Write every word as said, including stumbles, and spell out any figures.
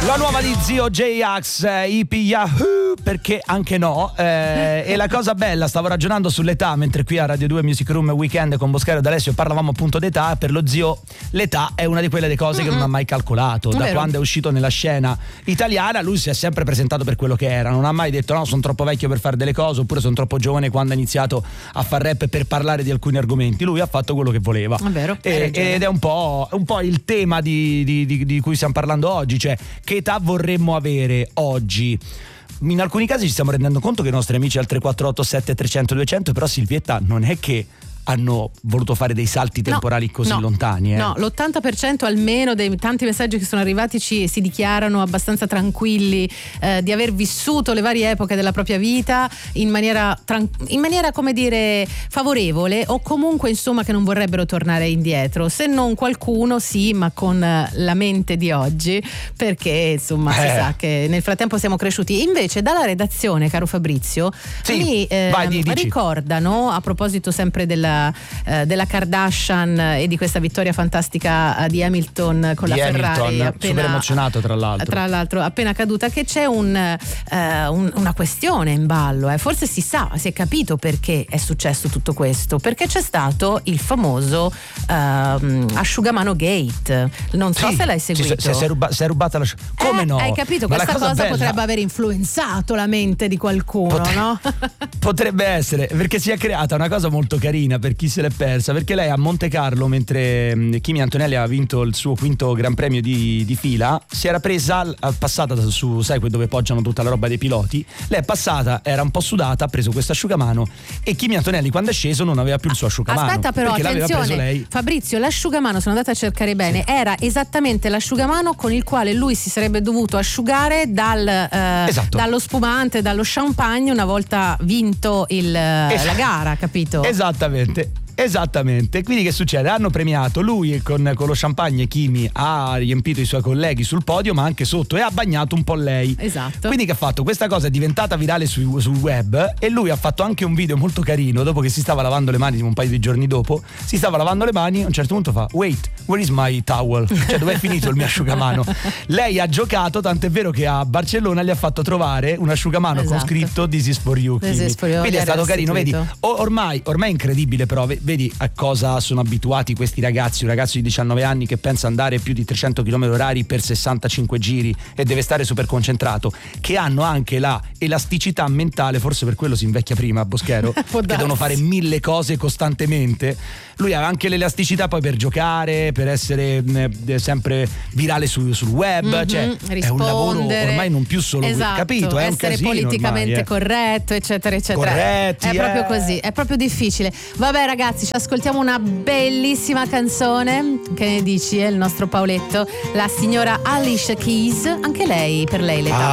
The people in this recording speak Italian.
La nuova di Zio J-Ax, Hippie Yahoo, perché anche no. Eh, e la cosa bella, stavo ragionando sull'età mentre qui a Radio due Music Room Weekend con Boschero ed Alessio parlavamo appunto d'età. Per lo zio l'età è una di quelle cose mm-hmm. che non ha mai calcolato. Da quando è uscito nella scena italiana lui si è sempre presentato per quello che era, non ha mai detto no, sono troppo vecchio per fare delle cose, oppure sono troppo giovane quando ha iniziato a far rap per parlare di alcuni argomenti. Lui ha fatto quello che voleva. È vero, e, ed è un po', un po' il tema di, di, di, di cui stiamo parlando oggi, cioè che età vorremmo avere oggi. In alcuni casi ci stiamo rendendo conto che i nostri amici al tre quattro otto sette trecento duecento, però Silvietta, non è che hanno voluto fare dei salti temporali no, così no, lontani. Eh. No, l'ottanta per cento almeno dei tanti messaggi che sono arrivati ci, si dichiarano abbastanza tranquilli eh, di aver vissuto le varie epoche della propria vita in maniera, tran- in maniera come dire favorevole, o comunque insomma che non vorrebbero tornare indietro. Se non qualcuno sì, ma con la mente di oggi, perché insomma eh. si sa che nel frattempo siamo cresciuti. Invece dalla redazione, caro Fabrizio, sì, mi eh, vai, ricordano, a proposito sempre della Uh, della Kardashian e di questa vittoria fantastica uh, di Hamilton con di la Hamilton, Ferrari appena, super emozionato tra l'altro tra l'altro appena caduta, che c'è un, uh, un, una questione in ballo, eh. Forse si sa, si è capito perché è successo tutto questo, perché c'è stato il famoso uh, asciugamano gate. Non so sì, se l'hai seguito. Si, si, è, ruba, si è rubata la come eh, no? Hai capito? Ma questa cosa, cosa bella, potrebbe aver influenzato la mente di qualcuno, Potre- no? Potrebbe essere, perché si è creata una cosa molto carina per chi se l'è persa, perché lei a Monte Carlo, mentre Kimi Antonelli aveva vinto il suo quinto Gran Premio di, di fila, si era presa, passata su, sai, dove poggiano tutta la roba dei piloti, lei è passata, era un po' sudata, ha preso questo asciugamano e Kimi Antonelli quando è sceso non aveva più il suo asciugamano. Aspetta però, perché l'aveva preso attenzione, lei. Fabrizio, l'asciugamano, sono andata a cercare bene, sì. Era esattamente l'asciugamano con il quale lui si sarebbe dovuto asciugare dal, eh, esatto. dallo spumante, dallo champagne una volta vinto il, esatto. la gara, capito? Esattamente. Esattamente, quindi che succede? Hanno premiato lui con, con lo champagne. Kimi ha riempito i suoi colleghi sul podio, ma anche sotto, e ha bagnato un po' lei. Esatto. Quindi che ha fatto? Questa cosa è diventata virale su, sul web, e lui ha fatto anche un video molto carino dopo che si stava lavando le mani, un paio di giorni dopo si stava lavando le mani, a un certo punto fa wait, where is my towel? Cioè dov'è finito il mio asciugamano? Lei ha giocato, tant'è vero che a Barcellona gli ha fatto trovare un asciugamano esatto. con scritto This is for you, Kimi. For you. Quindi è stato carino, vedi, ormai, ormai è incredibile, però vedi a cosa sono abituati questi ragazzi. Un ragazzo di diciannove anni che pensa andare più di trecento chilometri orari per sessantacinque giri e deve stare super concentrato, che hanno anche la elasticità mentale, forse per quello si invecchia prima, Boschero, che devono fare mille cose costantemente. Lui ha anche l'elasticità poi per giocare, per essere eh, sempre virale su, sul web, mm-hmm, cioè rispondere. È un lavoro ormai non più solo esatto, capito, è un essere casino politicamente ormai, eh. corretto, eccetera eccetera. Corretti, è eh. proprio così, è proprio difficile. Vabbè ragazzi, ci ascoltiamo una bellissima canzone, che ne dici, eh, il nostro Paoletto, la signora Alicia Keys, anche lei, per lei l'età